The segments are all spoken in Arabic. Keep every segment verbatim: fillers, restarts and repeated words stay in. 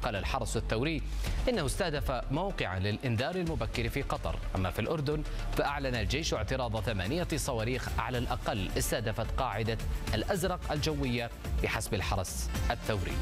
قال الحرس الثوري إنه استهدف موقعا للإنذار المبكر في قطر. أما في الأردن فأعلن الجيش اعتراض ثمانية صواريخ على الأقل استهدفت قاعدة الأزرق الجوية بحسب الحرس الثوري.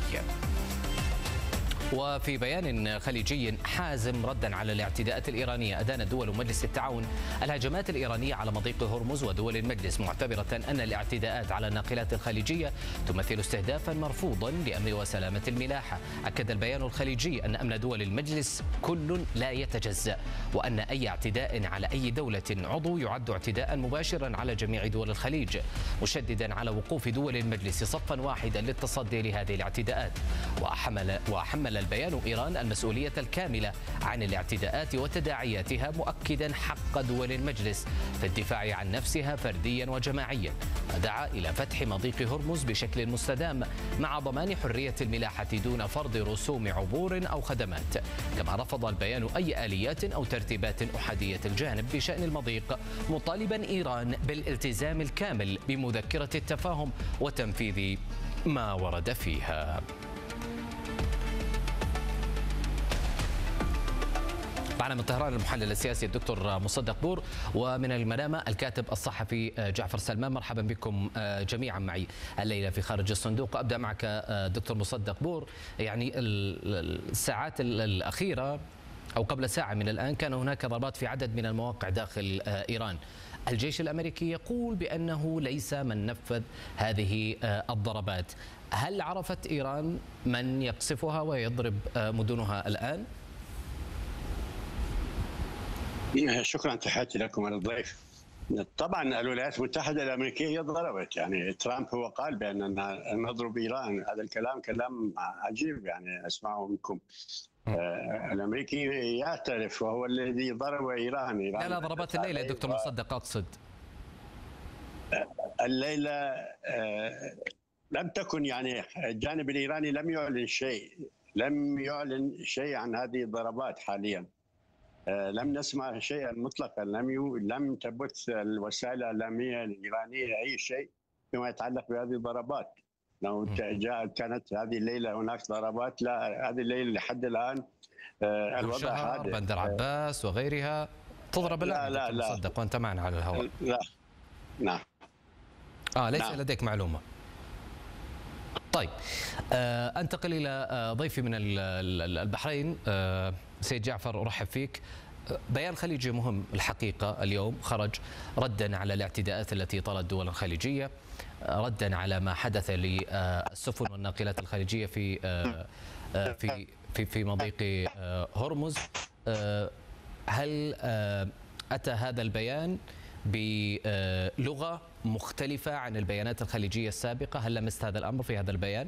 وفي بيان خليجي حازم ردا على الاعتداءات الإيرانية، أدانت دول مجلس التعاون الهجمات الإيرانية على مضيق هرمز ودول المجلس، معتبرة أن الاعتداءات على الناقلات الخليجية تمثل استهدافا مرفوضا لأمن وسلامة الملاحة. أكد البيان الخليجي أن أمن دول المجلس كل لا يتجزأ، وأن أي اعتداء على أي دولة عضو يعد اعتداء مباشرا على جميع دول الخليج، مشددا على وقوف دول المجلس صفا واحدا للتصدي لهذه الاعتداءات. وحمل وحمل البيان إيران المسؤولية الكاملة عن الاعتداءات وتداعياتها، مؤكدا حق دول المجلس في الدفاع عن نفسها فرديا وجماعيا. دعا إلى فتح مضيق هرمز بشكل مستدام مع ضمان حرية الملاحة دون فرض رسوم عبور أو خدمات. كما رفض البيان أي آليات أو ترتيبات أحادية الجانب بشأن المضيق، مطالبا إيران بالالتزام الكامل بمذكرة التفاهم وتنفيذ ما ورد فيها. معنا من طهران المحلل السياسي الدكتور مصدق بور، ومن المنامة الكاتب الصحفي جعفر سلمان. مرحبا بكم جميعا معي الليلة في خارج الصندوق. أبدأ معك دكتور مصدق بور. يعني الساعات الأخيرة أو قبل ساعة من الآن كان هناك ضربات في عدد من المواقع داخل إيران. الجيش الأمريكي يقول بأنه ليس من نفذ هذه الضربات. هل عرفت إيران من يقصفها ويضرب مدنها الآن؟ شكرا، تحياتي لكم على الضيف. طبعا الولايات المتحده الامريكيه هي ضربت، يعني ترامب هو قال باننا نضرب ايران. هذا الكلام كلام عجيب يعني اسمعه منكم. آه الامريكي يعترف وهو الذي ضرب ايران. لا لا ضربات الليله يا دكتور مصدق اقصد. الليله آه لم تكن، يعني الجانب الايراني لم يعلن شيء، لم يعلن شيء عن هذه الضربات حاليا. لم نسمع شيئا مطلقا، لم يو... لم تبث الوسائل الاعلاميه الايرانيه اي شيء فيما يتعلق بهذه الضربات. لو جاء كانت هذه الليله هناك ضربات، لا هذه الليله لحد الان الوضع هذا. بندر عباس وغيرها تضرب الان. لا لا لا مصدق وانت معنا على الهواء. لا نعم اه ليس نعم. لديك معلومه. طيب آه انتقل الى آه ضيفي من البحرين آه سيد جعفر، ارحب فيك. بيان خليجي مهم الحقيقه اليوم خرج ردا على الاعتداءات التي طالت الدول الخليجيه، ردا على ما حدث للسفن والناقلات الخليجيه في في في في مضيق هرمز. هل اتى هذا البيان بلغه مختلفه عن البيانات الخليجيه السابقه؟ هل لمست هذا الامر في هذا البيان؟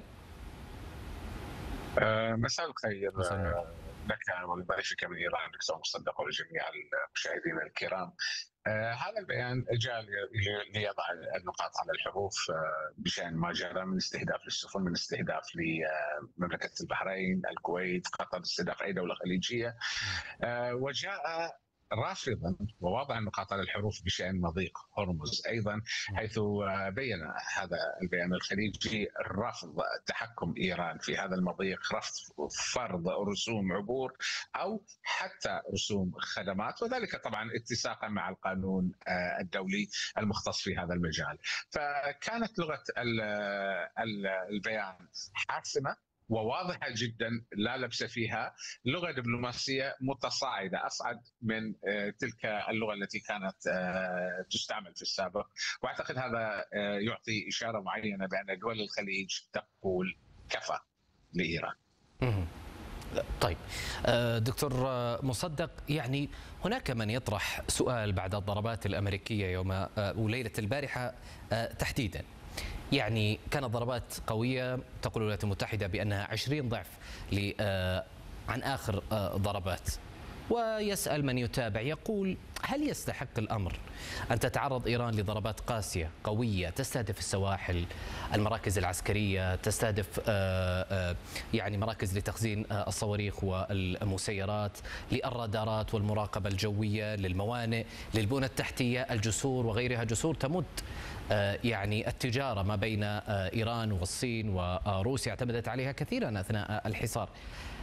مساء الخير لك ولضيفك من ايران دكتور مصدق ولجميع المشاهدين الكرام. آه هذا البيان جاء ليضع النقاط على الحروف آه بشان ما جرى من استهداف للسفن، من استهداف لمملكه البحرين، الكويت، قطر، استهداف اي دوله خليجيه. آه وجاء رافضا وواضع النقاط على الحروف بشأن مضيق هرمز أيضا، حيث بين هذا البيان الخليجي رفض تحكم إيران في هذا المضيق، رفض فرض رسوم عبور أو حتى رسوم خدمات، وذلك طبعا اتساقا مع القانون الدولي المختص في هذا المجال. فكانت لغة البيان حاسمة وواضحة جدا لا لبس فيها، لغة دبلوماسية متصاعدة أصعد من تلك اللغة التي كانت تستعمل في السابق. وأعتقد هذا يعطي إشارة معينة بأن دول الخليج تقول كفى لإيران. طيب دكتور مصدق، يعني هناك من يطرح سؤال بعد الضربات الأمريكية يوم وليلة البارحة تحديدا. يعني كانت ضربات قوية، تقول الولايات المتحدة بأنها عشرين ضعف عن آخر ضربات، ويسأل من يتابع يقول هل يستحق الأمر أن تتعرض إيران لضربات قاسية قوية تستهدف السواحل، المراكز العسكرية، تستهدف يعني مراكز لتخزين الصواريخ والمسيرات، للرادارات والمراقبة الجوية، للموانئ، للبنى التحتية، الجسور وغيرها، جسور تمد يعني التجارة ما بين إيران والصين وروسيا اعتمدت عليها كثيرا أثناء الحصار.